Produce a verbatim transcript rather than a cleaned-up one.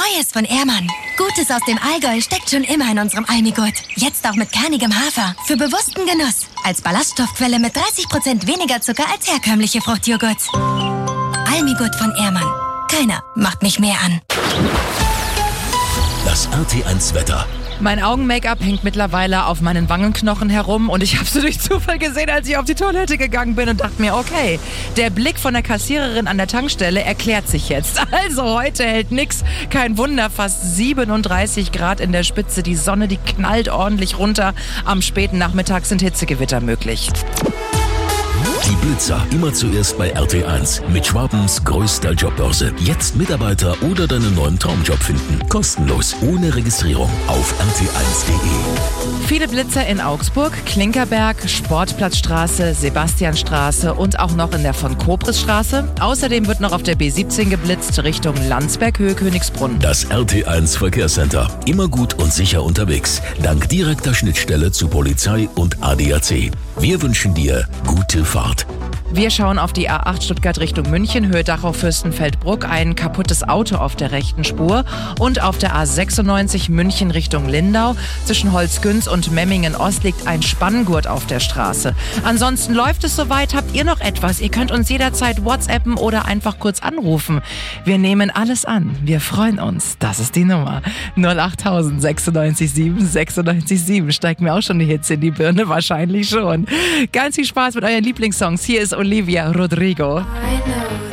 Neues von Ehrmann. Gutes aus dem Allgäu steckt schon immer in unserem Almigurt. Jetzt auch mit kernigem Hafer. Für bewussten Genuss. Als Ballaststoffquelle mit dreißig Prozent weniger Zucker als herkömmliche Fruchtjoghurts. Almigurt von Ehrmann. Keiner macht mich mehr an. Das R T eins Wetter. Mein Augen-Make-up hängt mittlerweile auf meinen Wangenknochen herum und ich habe es durch Zufall gesehen, als ich auf die Toilette gegangen bin und dachte mir, okay, der Blick von der Kassiererin an der Tankstelle erklärt sich jetzt. Also heute hält nix, kein Wunder, fast siebenunddreißig Grad in der Spitze, die Sonne, die knallt ordentlich runter. Am späten Nachmittag sind Hitzegewitter möglich. Die Blitzer immer zuerst bei R T eins mit Schwabens größter Jobbörse. Jetzt Mitarbeiter oder deinen neuen Traumjob finden. Kostenlos, ohne Registrierung auf R T eins punkt de. Viele Blitzer in Augsburg, Klinkerberg, Sportplatzstraße, Sebastianstraße und auch noch in der von Kobrisstraße. Außerdem wird noch auf der B siebzehn geblitzt Richtung Landsberg, Höhe Königsbrunn. Das R T eins Verkehrscenter. Immer gut und sicher unterwegs. Dank direkter Schnittstelle zu Polizei und A D A C. Wir wünschen dir gute Fahrt. Wir schauen auf die A acht Stuttgart Richtung München, Höhe Dachau-Fürstenfeldbruck, ein kaputtes Auto auf der rechten Spur und auf der A sechsundneunzig München Richtung Lindau. Zwischen Holzgünz und Memmingen Ost liegt ein Spanngurt auf der Straße. Ansonsten läuft es soweit. Habt ihr noch etwas? Ihr könnt uns jederzeit WhatsAppen oder einfach kurz anrufen. Wir nehmen alles an. Wir freuen uns. Das ist die Nummer. null acht tausend sechsundneunzig sieben sechsundneunzig sieben. Steigt mir auch schon die Hitze in die Birne? Wahrscheinlich schon. Ganz viel Spaß mit euren Lieblingssongs. Hier ist Olivia Rodrigo.